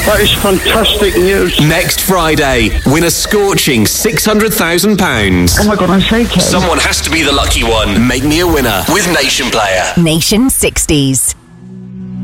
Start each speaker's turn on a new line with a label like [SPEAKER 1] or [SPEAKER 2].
[SPEAKER 1] That is fantastic news.
[SPEAKER 2] Next Friday, win a scorching £600,000.
[SPEAKER 1] Oh my God, I'm shaking.
[SPEAKER 2] Someone has to be the lucky one. Make me a winner with Nation Player.
[SPEAKER 3] Nation 60s.